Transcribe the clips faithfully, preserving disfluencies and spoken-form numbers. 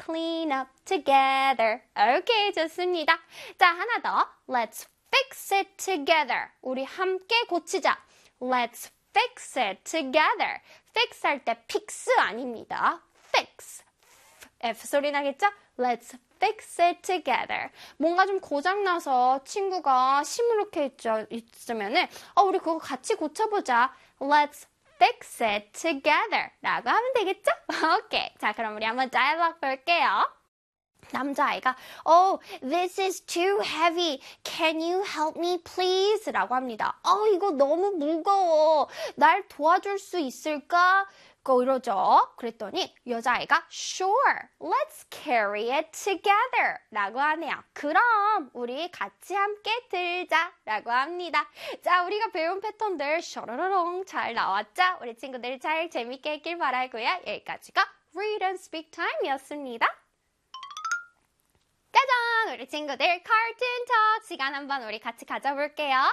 clean up together. 오케이, 좋습니다. 자, 하나 더. Let's fix it together. 우리 함께 고치자. Let's fix it together. fix 할 때 fix 아닙니다. fix. F 소리 나겠죠? Let's fix it together. 뭔가 좀 고장나서 친구가 시무룩해 있죠, 있으면은 어, 우리 그거 같이 고쳐보자. Let's fix it together 라고 하면 되겠죠? 오케이. 자, 그럼 우리 한번 dialogue 볼게요. 남자아이가 Oh, this is too heavy. Can you help me please? 라고 합니다. 어, 이거 너무 무거워. 날 도와줄 수 있을까? 고 이러죠. 그랬더니 여자아이가 Sure, let's carry it together 라고 하네요. 그럼 우리 같이 함께 들자 라고 합니다. 자, 우리가 배운 패턴들 셔러러렁 잘 나왔죠? 우리 친구들 잘 재밌게 했길 바라고요. 여기까지가 Read and Speak Time이었습니다. 짜잔! 우리 친구들 카툰 톡 시간 한번 우리 같이 가져볼게요.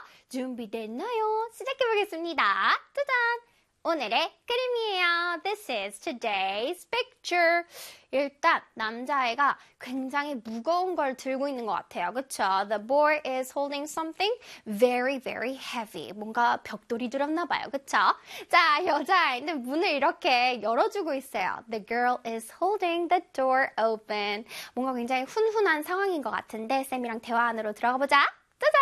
준비됐나요? 시작해보겠습니다. 짜잔! 오늘의 그림이에요. This is today's picture. 일단 남자애가 굉장히 무거운 걸 들고 있는 것 같아요. 그쵸? The boy is holding something very, very heavy. 뭔가 벽돌이 들었나 봐요. 그쵸? 자, 여자아이는 문을 이렇게 열어주고 있어요. The girl is holding the door open. 뭔가 굉장히 훈훈한 상황인 것 같은데 쌤이랑 대화 안으로 들어가 보자. 짜잔!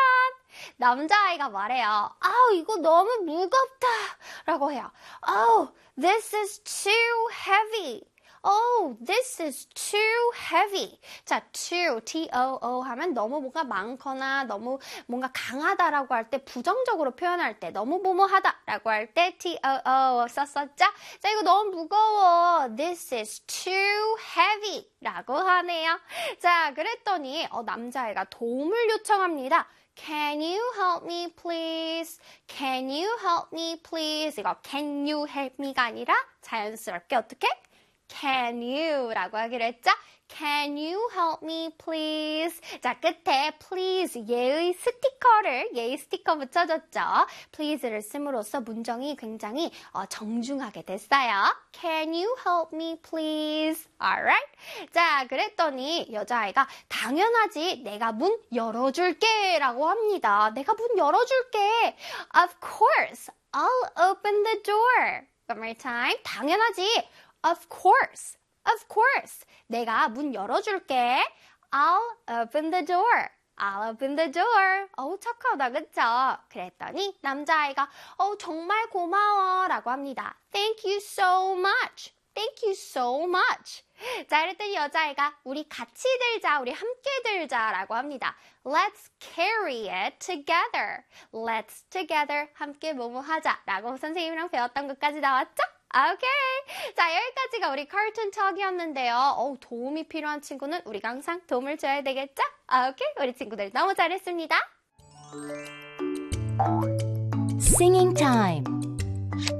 남자아이가 말해요. 아우, 이거 너무 무겁다. 라고 해요. Oh, this is too heavy. Oh, this is too heavy. 자, too, T-O-O 하면 너무 뭔가 많거나 너무 뭔가 강하다라고 할 때 부정적으로 표현할 때 너무 뭐뭐하다라고 할 때 T-O-O 썼었죠? 자, 이거 너무 무거워. This is too heavy 라고 하네요. 자, 그랬더니 어, 남자애가 도움을 요청합니다. Can you help me please? Can you help me please? 이거 can you help me가 아니라 자연스럽게 어떻게? Can you 라고 하기로 했죠? Can you help me please? 자, 끝에 please 예의 스티커를 예의 스티커 붙여줬죠. please를 씀으로써 문정이 굉장히 어, 정중하게 됐어요. Can you help me please? Alright? 자, 그랬더니 여자아이가 당연하지 내가 문 열어줄게 라고 합니다. 내가 문 열어줄게. Of course, I'll open the door. One more time. 당연하지. Of course, of course. 내가 문 열어줄게. I'll open the door. I'll open the door. 어우, 착하다, 그쵸? 그랬더니 남자아이가 어 정말 고마워 라고 합니다. Thank you so much. Thank you so much. 자, 이랬더니 여자아이가 우리 같이 들자, 우리 함께 들자 라고 합니다. Let's carry it together. Let's together. 함께 뭐뭐 하자 라고 선생님이랑 배웠던 것까지 나왔죠? 오케이. 자, 여기까지가 우리 카툰 톡이었는데요. 어우, 도움이 필요한 친구는 우리가 항상 도움을 줘야 되겠죠? 오케이. 우리 친구들 너무 잘했습니다. Singing time.